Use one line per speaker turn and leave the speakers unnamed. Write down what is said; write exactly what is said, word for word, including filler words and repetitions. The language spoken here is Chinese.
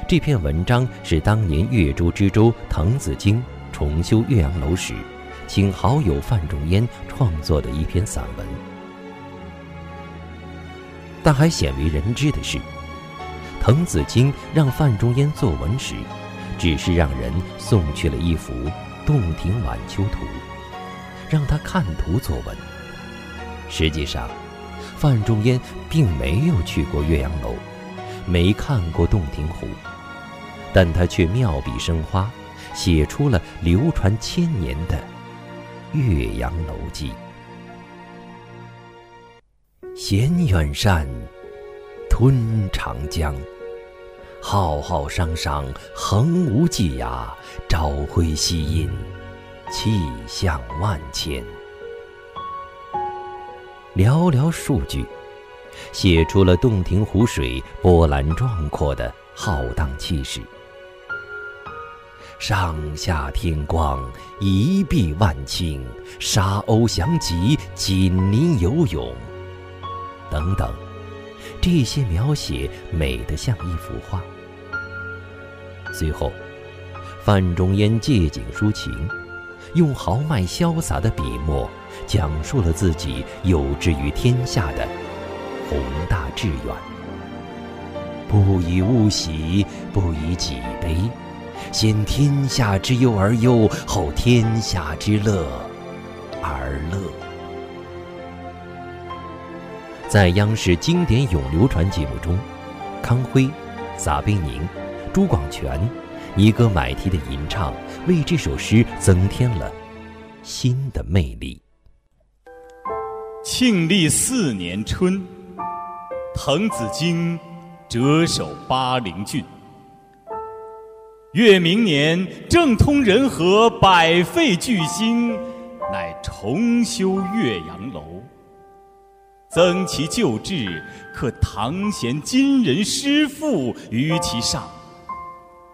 这篇文章是当年越州知州滕子京重修岳阳楼时，请好友范仲淹创作的一篇散文。但还鲜为人知的是，滕子京让范仲淹作文时，只是让人送去了一幅《洞庭晚秋图》，让他看图作文。实际上，范仲淹并没有去过岳阳楼，没看过洞庭湖，但他却妙笔生花，写出了流传千年的《岳阳楼记》。衔远山，吞长江，浩浩汤汤，横无际涯，朝晖夕映，气象万千。寥寥数句，写出了洞庭湖水波澜壮阔的浩荡气势。上下天光，一碧万顷，沙鸥翔集，锦鳞游泳，等等，这些描写美得像一幅画。随后，范仲淹借景抒情，用豪迈潇洒的笔墨，讲述了自己有志于天下的宏大志愿。不以物喜，不以己悲，先天下之忧而忧，后天下之乐而乐。在央视经典咏流传节目中，康辉、撒贝宁、朱广权、尼格买提的吟唱为这首诗增添了新的魅力。
庆历四年春，滕子京谪守巴陵郡。越明年，政通人和，百废具兴，乃重修岳阳楼，增其旧制，刻唐贤今人诗赋于其上。